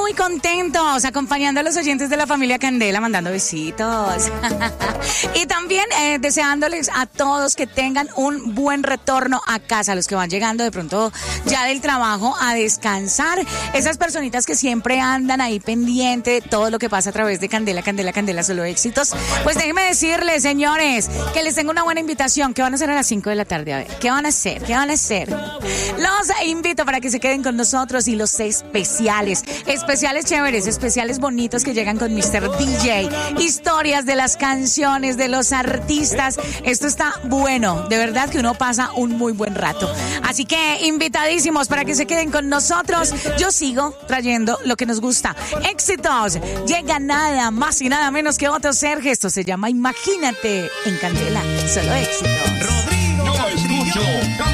muy contentos, acompañando a los oyentes de la familia Candela, mandando besitos. Y también deseándoles a todos que tengan un buen retorno a casa, los que van llegando de pronto ya del trabajo a descansar, esas personitas que siempre andan ahí pendiente de todo lo que pasa a través de Candela, Candela, Candela, solo éxitos. Pues déjenme decirles, señores, que les tengo una buena invitación. ¿Qué van a hacer a las 5 de la tarde? A ver, ¿qué van a hacer? ¿Qué van a hacer? Los invito para que se queden con nosotros y los especiales chéveres, especiales bonitos que llegan con Mr. DJ, historias de las canciones, de los artistas. Esto está bueno, de verdad que uno pasa un muy buen rato. Así que invitadísimos para que se queden con nosotros. Yo sigo trayendo lo que nos gusta. Éxitos. Llega nada más y nada menos que Otto Serge. Esto se llama Imagínate en Candela. Solo éxitos. Rodrigo Castillo.